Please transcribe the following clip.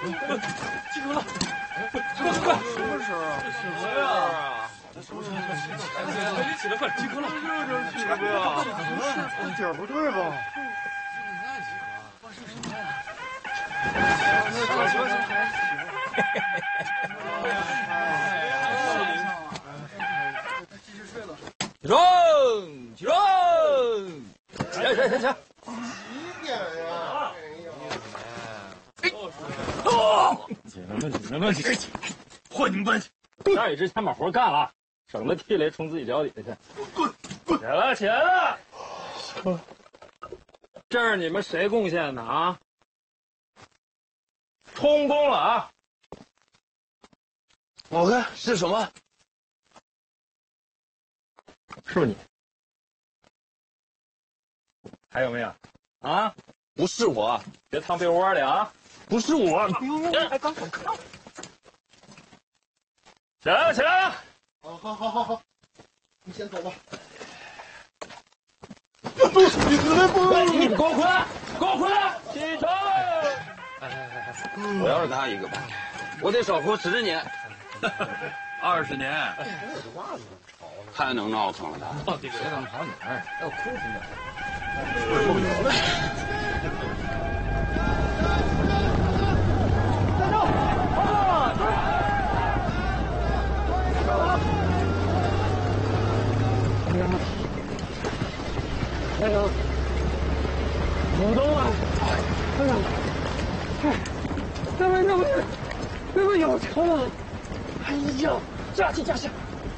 集合了！快！什么事啊？什么呀？什么事？赶紧起来，快集合了！这什么呀？点儿不对吧？是什么呀？继续睡了。起床！起床！起！几点呀？起！换你们班去。下雨之前把活干了，省得地雷冲自己脚底下去。滚！起来了！这是你们谁贡献的啊？充公了啊！ 我看是什么？ 是不是你？还有没有？啊？ 不是我， 别藏被窝里啊！ 不是我。 哎，刚好看。起来了，起来了！ 好，你先走吧。 你给我回来！给我回来！起床！ 我要是他一个吧，我得少活10年。 20年， 太能闹腾了他。 别这么跑哪儿？要哭什么？哎呀，股东啊！哎呀，这边有车了！哎呀，下去！